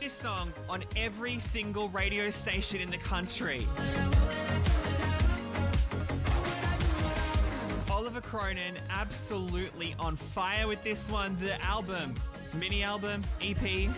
this song on every single radio station in the country. Oliver Cronin, absolutely on fire with this one. The album, mini album, EP.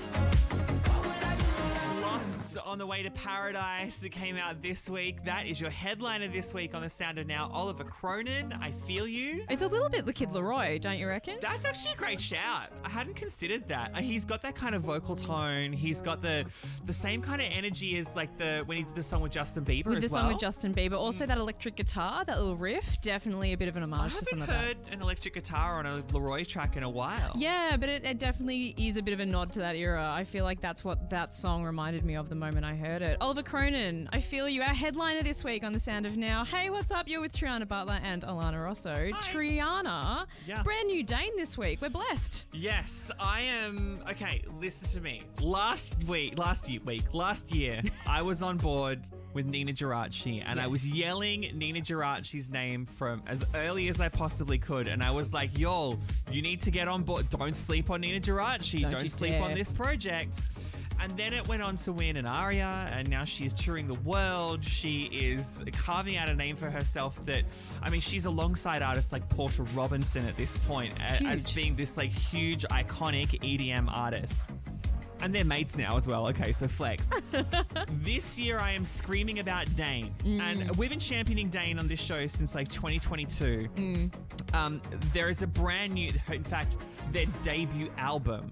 Lost on the Way to Paradise that came out this week. That is your headliner this week on The Sound of Now. Oliver Cronin, I Feel You. It's a little bit the Kid Laroi, don't you reckon? That's actually a great shout. I hadn't considered that. He's got that kind of vocal tone. He's got the same kind of energy as like when he did the song with Justin Bieber with as the well. song with Justin Bieber. Also that electric guitar, that little riff, definitely a bit of an homage to some of that. I haven't heard an electric guitar on a Laroi track in a while. Yeah, but it definitely is a bit of a nod to that era. I feel like that's what that song reminded me of the moment I heard it. Oliver Cronin, I Feel You, our headliner this week on The Sound of Now. Hey, what's up? You're with Triana Butler and Alana Rosso. Hi. Triana, Yeah. brand new Dane this week. We're blessed. Yes, I am. Okay, listen to me. Last year, I was on board with Nina Geraci, and I was Yes. yelling Nina Geraci's name from as early as I possibly could, and I was like, "Yo, you need to get on board. Don't sleep on Nina Geraci. Don't Don't you sleep dare." on this project." And then it went on to win an ARIA, and now she's touring the world. She is carving out a name for herself that, I mean, she's alongside artists like Portia Robinson at this point as Huge. being this like huge, iconic EDM artist. And they're mates now as well. Okay, so flex. This year I am screaming about Dane. And we've been championing Dane on this show since like 2022. There is a brand new, in fact, their debut album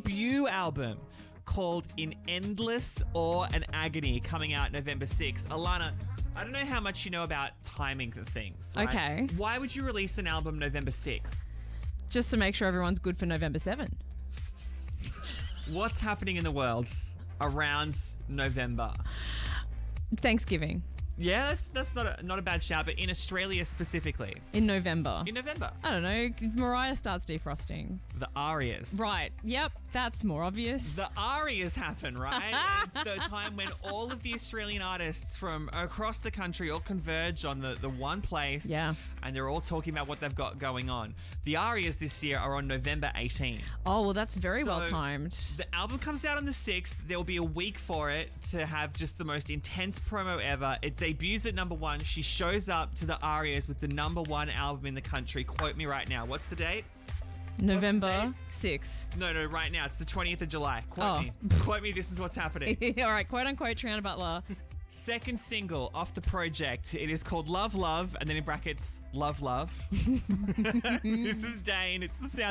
called In Endless Awe and Agony, coming out November 6th. Alana, I don't know how much you know about timing of things, right? Okay. Why would you release an album November 6th? Just to make sure everyone's good for November 7. What's happening in the world around November? Thanksgiving Yeah, that's not a bad shout, but in Australia specifically. in November. In November. I don't know. Mariah starts defrosting. The ARIAs. Right. Yep. That's more obvious. The ARIAs happen, right? It's the time when all of the Australian artists from across the country all converge on the one place. Yeah. And they're all talking about what they've got going on. The ARIAs this year are on November 18. Oh, well, that's very So, well timed. The album comes out on the 6th. There will be a week for it to have just the most intense promo ever. It debuts at number 1. She shows up to the ARIAs with the number 1 album in the country. Quote me right now. What's the date? November 6th. No, right now. It's the 20th of July. Quote Oh. me. Quote me. This is what's happening. All right, quote unquote, Triana Butler. Second single off the project. It is called Love, Love, and then in brackets, Love, Love. This is Dane. It's the sound.